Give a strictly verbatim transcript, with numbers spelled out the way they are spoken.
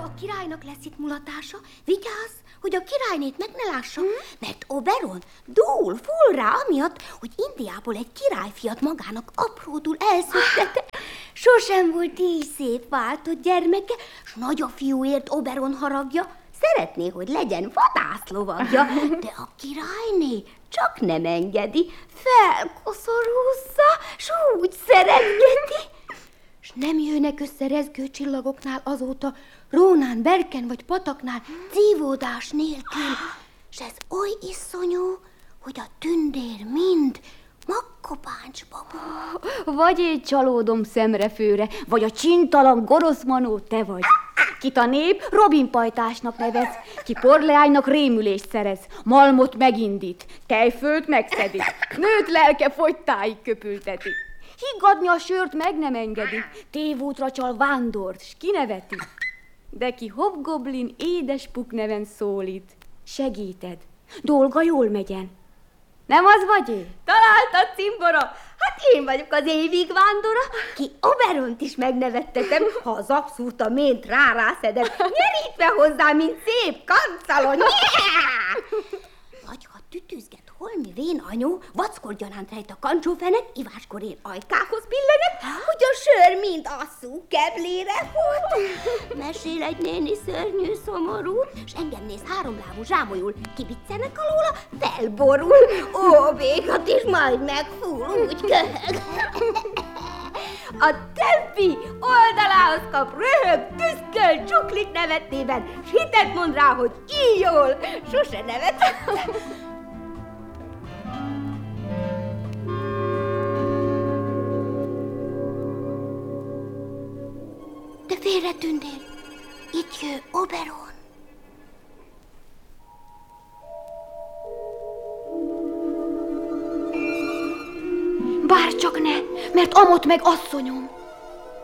a királynak lesz itt mulatása, vigyázz, hogy a királynét meg ne lássa, hmm? mert Oberon dúl, full rá amiatt, hogy Indiából egy királyfiat magának apródul elszöktette. Sosem volt így szép váltott gyermeke, s nagy a fiúért Oberon haragja, szeretné, hogy legyen vadászlovagja, de a királyné csak nem engedi, felkoszorúzza, s úgy szeretgeti. S nem jönnek össze rezgő csillagoknál azóta, Rónán, Berken vagy pataknál, cívódás nélkül. S ez oly iszonyú, hogy a tündér mind makkopáncsba bújt. Vagy én csalódom szemrefőre, vagy a csintalan goroszmanó te vagy. Kit a nép Robin pajtásnak nevez, ki porleánynak rémülést szerez, malmot megindít, tejfölt megszedi, nőt lelke fogytáig köpülteti. Higgadni a sört meg nem engedi, tévútra csal vándort, s kineveti. De ki Hobgoblin édes Puk neven szólít, segíted, dolga jól megyen. Nem az vagy én? Találtad, cimbora? Hát én vagyok az évig vándora, ki Oberont is megnevettetem, ha az abszurta mént rárá-szedem, nyerítve hozzá, mint szép kancalon. Vagy ha tütűzget holmi vén anyu, vackor gyanánt rejt a kancsófenek, iváskor én ajkához pillenek, hogy a sör mind asszú keblére fut. Mesél egy néni szörnyű szomorú, s engem néz háromlábú zsámolyul, kibiccenek alóla, felborul. Ó, békat is majd megfúl, úgy köhög. A többi oldalához kap röhög, tüszköl, csuklik nevetében, s hitet mond rá, hogy így jól, sose nevetett. De félre, tündér, itt jö Oberon. Bárcsak ne, mert amott meg asszonyom.